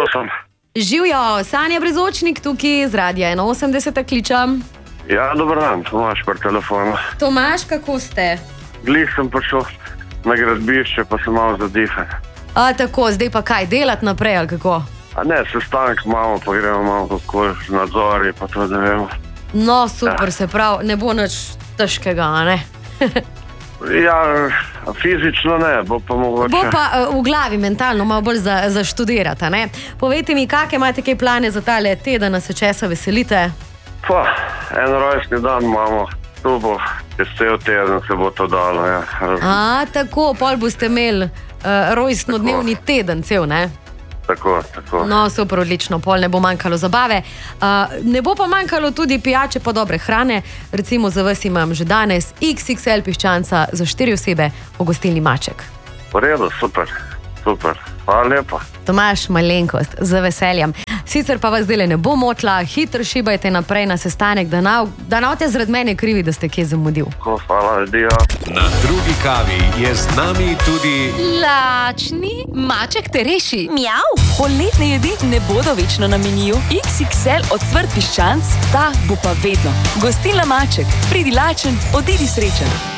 sem. Živjo, Sanja Brezočnik tukaj z Radia 81 kličem. Ja, dober dan, Tomaž pri telefonu. Tomaž, kako ste? Glih sem prišel na gradbišče, pa sem malo zadihan. Tako, zdaj pa kaj, delati naprej ali kako? Ne, sestanek imamo, pa gremo malo kako z nadzori, pa to da vemo. No, super, se pravi, ne bo nič težkega, a ne? Ja, fizično ne, bo pa mogoče. Bo pa v glavi mentalno malo bolj zaštudirati, ne? Povejte mi, kakšne imate kaj plane za tale teden, da se česa veselite? Pa, en rojstni dan imamo, tu bo, čez cel teden se bo to dalo, ja. Tako, pol boste imeli rojstnodnevni teden cel, ne? Tako. No, super, odlično, pol ne bo manjkalo zabave. Ne bo pa manjkalo tudi pijače pa dobre hrane. Recimo za vas imam že danes XXL piščanca za 4 osebe v gostilni Maček. V redu, super. Hvala lepa. Tomaž, malenkost, z veseljem. Sicer pa vas zdaj ne bo motla, hitro šibajte naprej na sestanek, da navte zaradi mene krivi, da ste kje zamudil. Hvala, adijo. Na drugi kavi je z nami tudi lačni Maček te reši. Mjav. Poletne jedi ne bodo večno na meniju. XXL ocvrt piščanc, ta bo pa vedno. Gostilna Maček, pridi lačen, odidi srečen.